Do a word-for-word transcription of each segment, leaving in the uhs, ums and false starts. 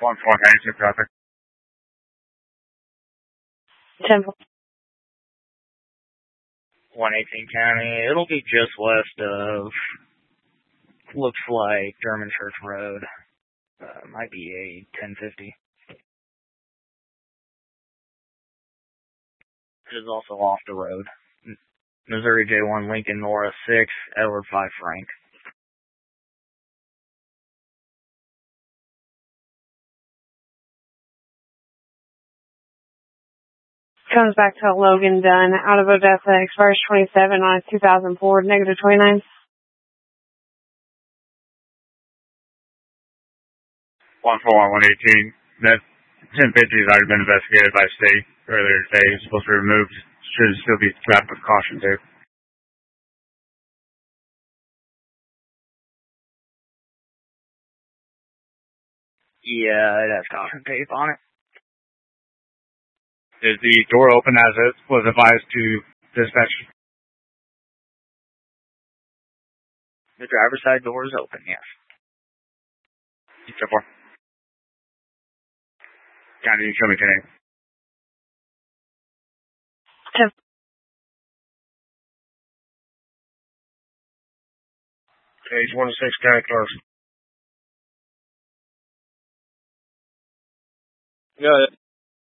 one four ninety-two traffic. ten one eighteen County. It'll be just west of, looks like German Church Road. Uh, might be a ten fifty. It is also off the road. Missouri J one Lincoln Nora six, Edward five Frank. Comes back to Logan Dunn out of Odessa, expires twenty-seven on a two thousand four, negative twenty-nine. one four one one eighteen. That ten fifty has already been investigated by state earlier today. It's supposed to be removed. Should still be trapped with caution tape. Yeah, it has caution tape on it. Is the door open as it was advised to dispatch? The driver's side door is open, yes. ten four. County, you show me today. ten Page one six, County close. Got it.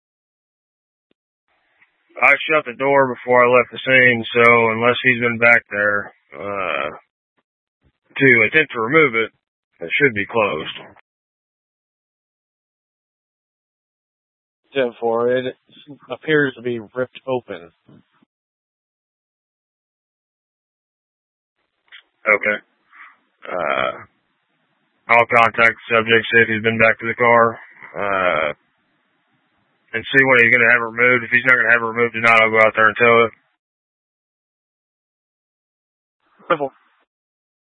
I shut the door before I left the scene, so unless he's been back there uh, to attempt to remove it, it should be closed. ten four, it appears to be ripped open. Okay. Uh, I'll contact the subject, see if he's been back to the car, uh, and see when he's going to have it removed. If he's not going to have it removed tonight, I'll go out there and tell it. Simple.